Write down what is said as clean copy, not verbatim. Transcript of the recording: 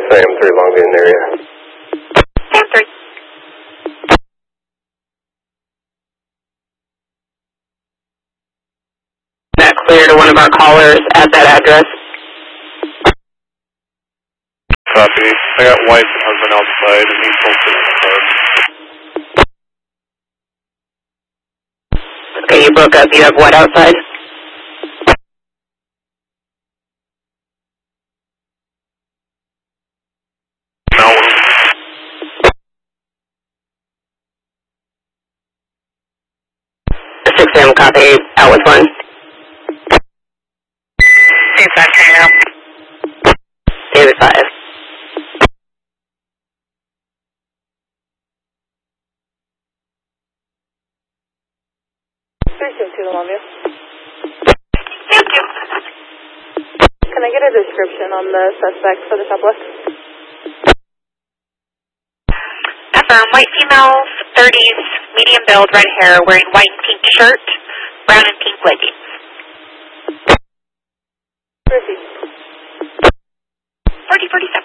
AM3 Long Beach area. AM3. That clear to one of our callers at that address. Copy. I got wife and husband outside and he's posted in the car. Okay, you broke up. You have what outside? No. 6 a.m. copy. Out with one. David 5 hang out. David 5. To Columbia. Thank you. Can I get a description on the suspect for the top left? Affirm, white female, 30s, medium build, red hair, wearing white and pink shirt, brown and pink leggings. 40. 4047.